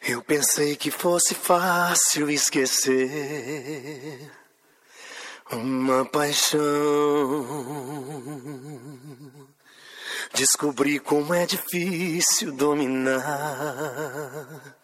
Eu pensei que fosse fácil esquecer uma paixão. Descobri como é difícil dominar